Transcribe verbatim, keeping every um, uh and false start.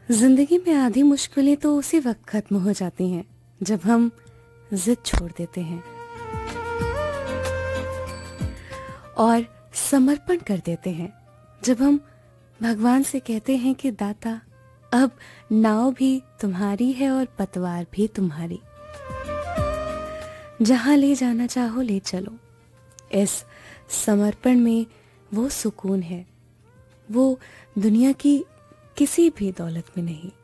जिंदगी में आधी मुश्किलें तो उसी वक्त खत्म हो जाती हैं जब हम जिद छोड़ देते हैं और समर्पण कर देते हैं, जब हम भगवान से कहते हैं कि दाता अब नाव भी तुम्हारी है और पतवार भी तुम्हारी, जहां ले जाना चाहो ले चलो। इस समर्पण में वो सुकून है, वो दुनिया की किसी भी दौलत में नहीं।